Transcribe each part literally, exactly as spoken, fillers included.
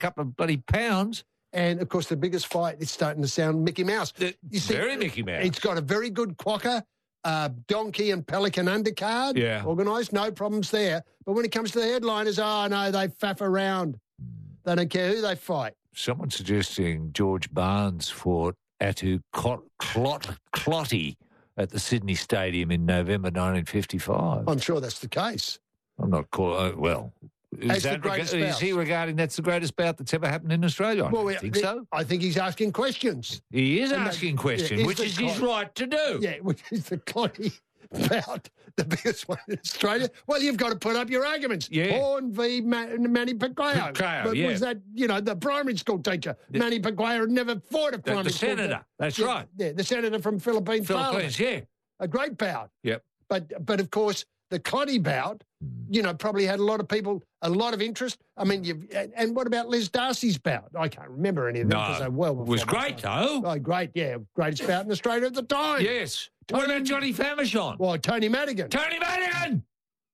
couple of bloody pounds. And, of course, the biggest fight is starting to sound Mickey Mouse. You see, very Mickey Mouse. It's got a very good quokka, uh, donkey and pelican undercard. Yeah. Organised, no problems there. But when it comes to the headliners, oh, no, they faff around. They don't care who they fight. Someone suggesting George Barnes fought Atu Clot, Clot, Clotty at the Sydney Stadium in November nineteen fifty-five. I'm sure that's the case. I'm not calling, uh, well... Is, that, is he regarding that's the greatest bout that's ever happened in Australia? I well, don't think so. I think he's asking questions. He is and asking that, questions, yeah, which is clot, his right to do. Yeah, which is the Clotty bout, the biggest one in Australia. Well, you've got to put up your arguments. Yeah. Horn v. Ma- Manny Pacquiao. Pacquiao, but yeah. was that, you know, the primary school teacher? The, Manny Pacquiao had never fought a the, primary the school senator, teacher. that's yeah, right. Yeah, the senator from Philippine Philippines, Parliament. yeah. A great bout. Yep. But, but of course, the Clotty bout, you know, probably had a lot of people, a lot of interest. I mean, you've, and, and what about Liz Darcy's bout? I can't remember any of them because No, they well it was before my great, time. though. Oh, great, yeah. Greatest bout in Australia at the time. Yes. What about Johnny Famishon? Well, Tony Madigan. Tony Madigan!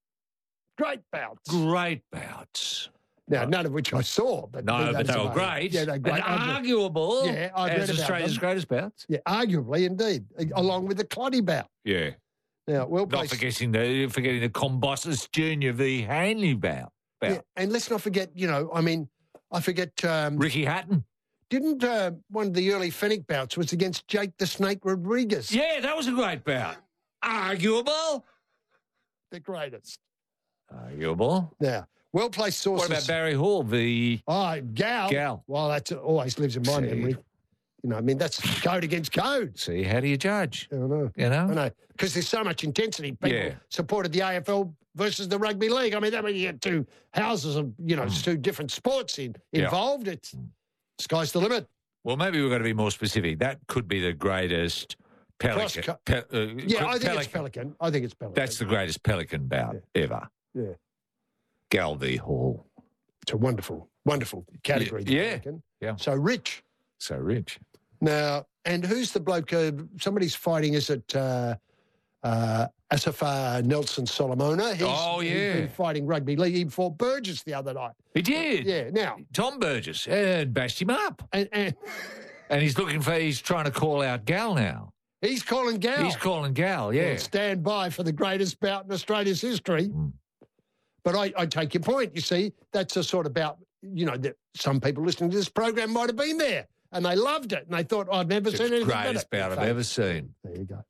Great bouts. Great bouts. Now, none of which I saw. But No, but they were amazing. great. Yeah, they're great. And I've read- arguable Yeah, I've read as about Australia's them. greatest bouts. Yeah, arguably, indeed, along with the Clotty bout. Yeah. Now, well Not placed. forgetting the, forgetting the Combossus Junior v. Hanley bout. bout. Yeah, and let's not forget, you know, I mean, I forget, um, Ricky Hatton. didn't uh, one of the early Fennec bouts was against Jake the Snake Rodriguez? Yeah, that was a great bout. Arguable. The greatest. Arguable. Now, well-placed sources. What about Barry Hall, the... Oh, Gal. Gal. Well, that always lives in my See. memory. You know, I mean, that's code against code. See, how do you judge? I know. You know? I know. Because there's so much intensity. People Yeah. supported the A F L versus the rugby league. I mean, that means you get two houses of, you know, two different sports in, Yeah. involved. It's sky's the limit. Well, maybe we've got to be more specific. That could be the greatest pelican. Cross- pe- uh, Yeah, I think pelican. it's Pelican. I think it's Pelican. That's the greatest pelican bout ever. Yeah. Gal v. Hall. It's a wonderful, wonderful category. the Yeah. Pelican. Yeah. So rich. So rich. Now, and who's the bloke? Uh, somebody's fighting. Is it uh, uh, Asafar Nelson Solomona? He's, Oh, he's yeah. been fighting rugby league. He fought Burgess the other night. He did. Yeah. Now, Tom Burgess and bashed him up. and, and And he's looking for, he's trying to call out Gal now. he's calling Gal. He's calling Gal, yeah. Well, stand by for the greatest bout in Australia's history. Mm. But I, I take your point. You see, that's a sort of bout, you know, that some people listening to this program might have been there and they loved it and they thought, I've never It's seen the anything better. greatest bout I've So, ever seen. There you go.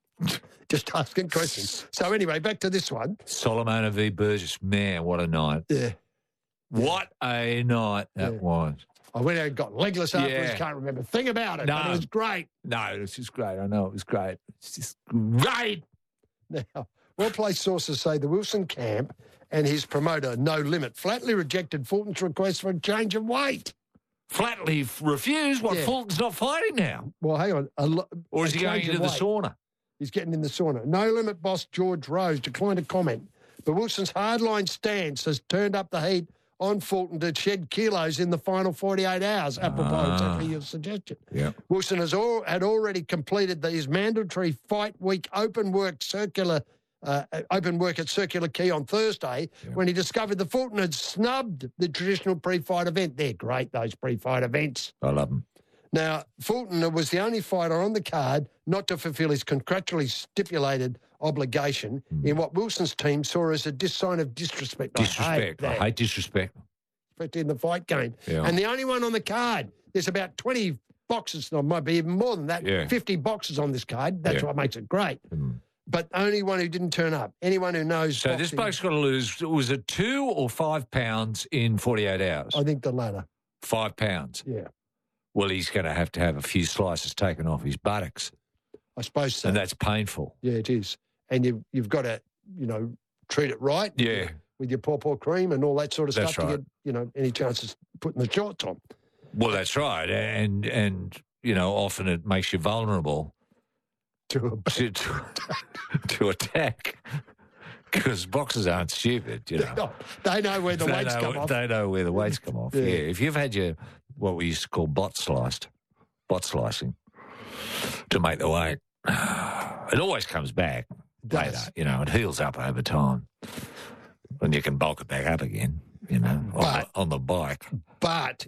Just asking questions. So anyway, back to this one. Solomona v. Burgess. Man, what a night. Yeah. What a night that Yeah. was. I went out and got legless afterwards. Yeah. Can't remember a thing about it. No. But it was great. No, it's just great. I know it was great. It's just great. Now, well-placed sources say the Wilson camp and his promoter, No Limit, flatly rejected Fulton's request for a change of weight. Flatly f- refused. What, Yeah. Fulton's not fighting now? Well, hang on. A lo- Or is a he going change into of the weight. sauna? He's getting in the sauna. No Limit boss George Rose declined to comment, but Wilson's hardline stance has turned up the heat on Fulton to shed kilos in the final forty-eight hours, apropos Ah. exactly your suggestion. Yeah. Wilson has all, had already completed his mandatory fight week open work circular uh, open work at Circular Quay on Thursday Yeah. when he discovered that Fulton had snubbed the traditional pre-fight event. They're great, those pre-fight events. I love him. Now, Fulton was the only fighter on the card not to fulfil his contractually stipulated obligation in what Wilson's team saw as a dis- sign of disrespect. I hate Disrespect. I that. hate disrespect. Disrespect in the fight game. Yeah. And the only one on the card, there's about twenty boxes, or might be even more than that, Yeah. fifty boxes on this card. That's Yeah. what makes it great. Mm. But only one who didn't turn up. Anyone who knows So this boxing, bloke's got to lose, was it two or five pounds in forty-eight hours? I think the latter. Five pounds. Yeah, Well, he's going to have to have a few slices taken off his buttocks, I suppose so. and that's painful. Yeah, it is. And you've, you've got to, you know, treat it right. Yeah. With your pawpaw cream and all that sort of That's stuff right. to get, you know, any chances putting the shorts on. Well, that's right. And, and you know, often it makes you vulnerable To a to, to, to attack because boxers aren't stupid, you know. No, they know where the they weights know, come off. They know where the weights come off. Yeah. Yeah. If you've had your, what we used to call bot sliced, bot slicing to make the weight, it always comes back does. later, you know, it heals up over time and you can bulk it back up again. you know, on, But- the, on the bike. But